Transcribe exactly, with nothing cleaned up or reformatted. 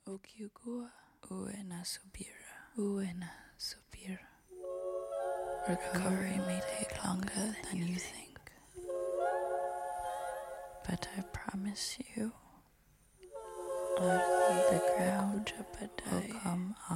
Ukiugua uwe na subira, uwe na subira. Recovery may take longer than you think, but I promise you, the ground will come